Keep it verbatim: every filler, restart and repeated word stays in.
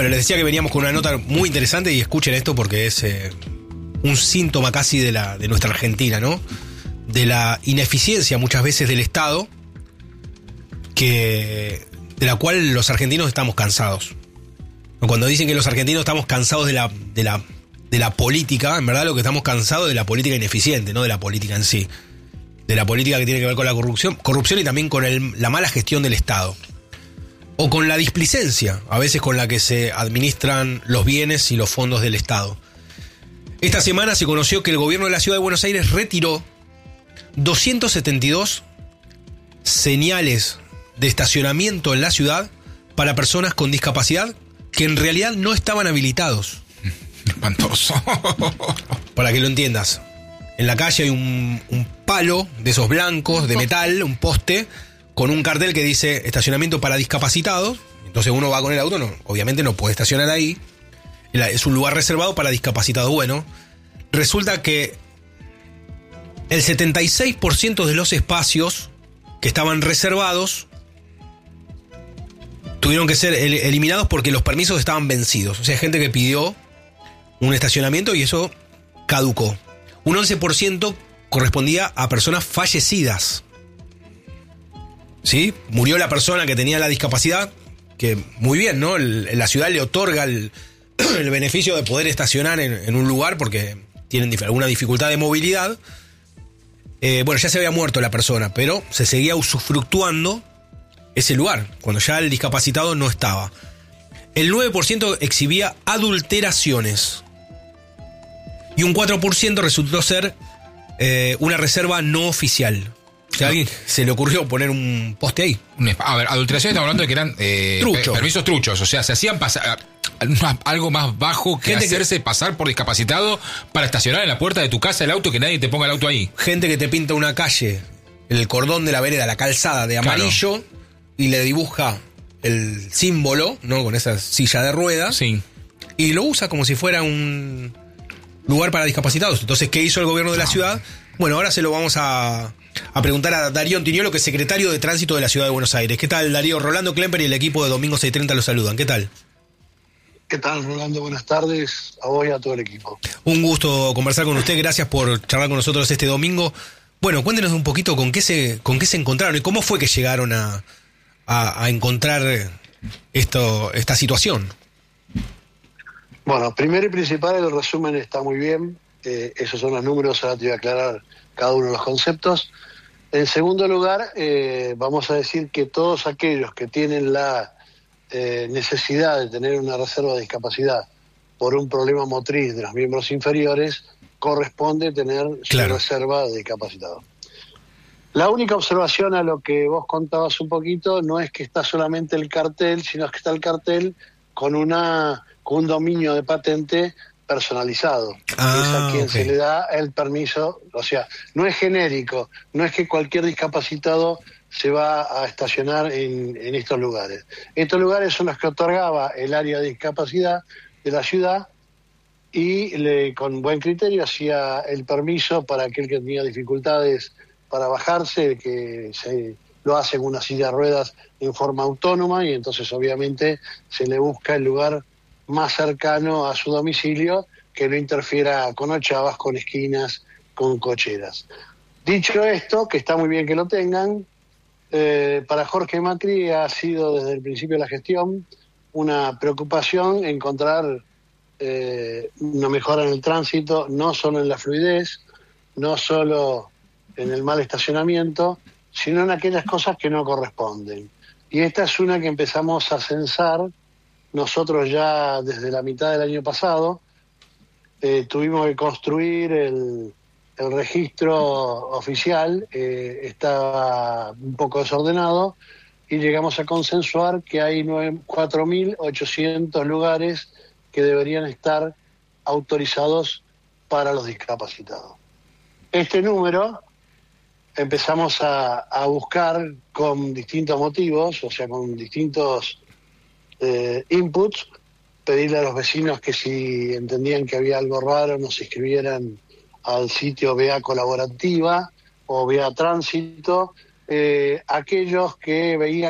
Bueno, les decía que veníamos con una nota muy interesante y escuchen esto porque es eh, un síntoma casi de, la, de nuestra Argentina, ¿no? De la ineficiencia muchas veces del Estado, que, de la cual los argentinos estamos cansados. Cuando dicen que los argentinos estamos cansados de la, de la, de la política, en verdad lo que estamos cansados es de la política ineficiente, no de la política en sí. De la política que tiene que ver con la corrupción, corrupción y también con el, la mala gestión del Estado. O con la displicencia, a veces con la que se administran los bienes y los fondos del Estado. Esta semana se conoció que el gobierno de la Ciudad de Buenos Aires retiró doscientos setenta y dos señales de estacionamiento en la ciudad para personas con discapacidad que en realidad no estaban habilitados. Espantoso. Para que lo entiendas. En la calle hay un, un palo de esos blancos, de metal, un poste, con un cartel que dice estacionamiento para discapacitados. Entonces uno va con el auto, no, obviamente no puede estacionar ahí. Es un lugar reservado para discapacitados. Bueno, resulta que el setenta y seis por ciento de los espacios que estaban reservados tuvieron que ser el, eliminados porque los permisos estaban vencidos. O sea, hay gente que pidió un estacionamiento y eso caducó. Un once por ciento correspondía a personas fallecidas. ¿Sí? Murió la persona que tenía la discapacidad, que muy bien, ¿no? El, la ciudad le otorga el, el beneficio de poder estacionar en, en un lugar porque tienen dif- alguna dificultad de movilidad. Eh, bueno, ya se había muerto la persona, pero se seguía usufructuando ese lugar, cuando ya el discapacitado no estaba. El nueve por ciento exhibía adulteraciones. Y un cuatro por ciento resultó ser eh, una reserva no oficial. Si a alguien se le ocurrió poner un poste ahí. A ver, adulteración estamos hablando de que eran eh, Trucho. permisos truchos. O sea, se hacían pasar algo más bajo que Gente hacerse que, pasar por discapacitado para estacionar en la puerta de tu casa el auto, que nadie te ponga el auto ahí. Gente que te pinta una calle, el cordón de la vereda, la calzada de amarillo, claro, y le dibuja el símbolo, ¿no? Con esa silla de ruedas. Sí. Y lo usa como si fuera un lugar para discapacitados. Entonces, ¿qué hizo el gobierno de la ciudad? Bueno, ahora se lo vamos a, a preguntar a Darío Antiniolo, que es secretario de Tránsito de la Ciudad de Buenos Aires. ¿Qué tal, Darío? Rolando Klemper y el equipo de Domingo seiscientos treinta los saludan. ¿Qué tal? ¿Qué tal, Rolando? Buenas tardes a vos y a todo el equipo. Un gusto conversar con usted. Gracias por charlar con nosotros este domingo. Bueno, cuéntenos un poquito con qué se, con qué se encontraron y cómo fue que llegaron a, a, a encontrar esto, esta situación. Bueno, primero y principal, el resumen está muy bien. Eh, esos son los números, ahora te voy a aclarar cada uno de los conceptos. En segundo lugar, eh, vamos a decir que todos aquellos que tienen la eh, necesidad de tener una reserva de discapacidad por un problema motriz de los miembros inferiores, corresponde tener claro. su reserva de discapacitado. La única observación a lo que vos contabas un poquito no es que está solamente el cartel, sino que está el cartel con una con un dominio de patente personalizado. Ah, es a quien okay. se le da el permiso, o sea, no es genérico, no es que cualquier discapacitado se va a estacionar en, en estos lugares. Estos lugares son los que otorgaba el área de discapacidad de la ciudad y le, con buen criterio hacía el permiso para aquel que tenía dificultades para bajarse, que se lo hace en una silla de ruedas en forma autónoma y entonces obviamente se le busca el lugar más cercano a su domicilio que no interfiera con ochavas, con esquinas, con cocheras. Dicho esto, que está muy bien que lo tengan, eh, para Jorge Macri ha sido desde el principio de la gestión una preocupación encontrar eh, una mejora en el tránsito, no solo en la fluidez, no solo en el mal estacionamiento, sino en aquellas cosas que no corresponden. Y esta es una que empezamos a censar nosotros ya desde la mitad del año pasado. Eh, tuvimos que construir el, el registro oficial, eh, estaba un poco desordenado, y llegamos a consensuar que hay cuatro mil ochocientos lugares que deberían estar autorizados para los discapacitados. Este número empezamos a, a buscar con distintos motivos, o sea, con distintos eh, inputs, pedirle a los vecinos que si entendían que había algo raro nos inscribieran al sitio B A Colaborativa o B A Tránsito, eh, aquellos que veían